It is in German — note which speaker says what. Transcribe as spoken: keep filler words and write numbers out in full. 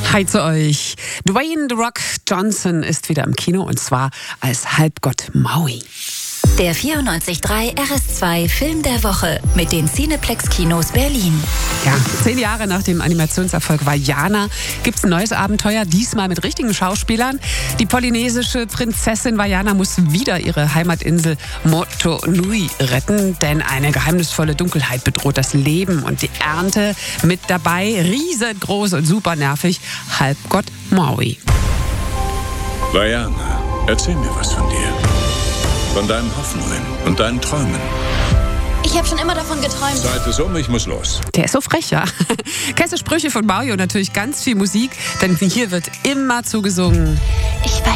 Speaker 1: Hi zu euch. Dwayne „The Rock“ Johnson ist wieder im Kino und zwar als Halbgott Maui.
Speaker 2: Der vierundneunzig Komma drei R S zwei Film der Woche mit den Cineplex-Kinos Berlin.
Speaker 1: Ja, zehn Jahre nach dem Animationserfolg Vaiana gibt es ein neues Abenteuer, diesmal mit richtigen Schauspielern. Die polynesische Prinzessin Vaiana muss wieder ihre Heimatinsel Moto Nui retten, denn eine geheimnisvolle Dunkelheit bedroht das Leben und die Ernte. Mit dabei riesengroß und super nervig Halbgott Maui.
Speaker 3: Vaiana, erzähl mir was von dir. Von deinen Hoffnungen und deinen Träumen.
Speaker 4: Ich habe schon immer davon geträumt.
Speaker 3: Zeit ist um, ich muss los.
Speaker 1: Der ist so frech, ja. Kesse Sprüche von Maui und natürlich ganz viel Musik, denn hier wird immer zugesungen.
Speaker 4: Ich weiß